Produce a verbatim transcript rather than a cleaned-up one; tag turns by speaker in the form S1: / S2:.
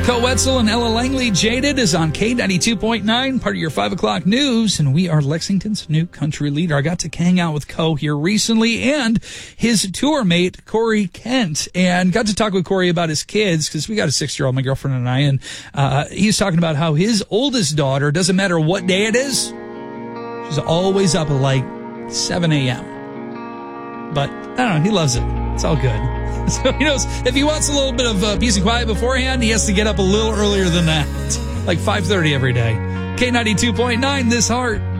S1: Co Wetzel and Ella Langley, Jaded is on K ninety-two point nine, part of your five o'clock news, and we are Lexington's new country leader. I got to hang out with Co here recently and his tour mate, Corey Kent, and got to talk with Corey about his kids, because we got a six-year-old, my girlfriend and I, and uh, he's talking about how his oldest daughter, doesn't matter what day it is, she's always up at like seven a.m. But, I don't know, he loves it. It's all good. So he knows if he wants a little bit of uh, peace and quiet beforehand, he has to get up a little earlier than that, like five thirty every day. K ninety-two point nine, This Heart.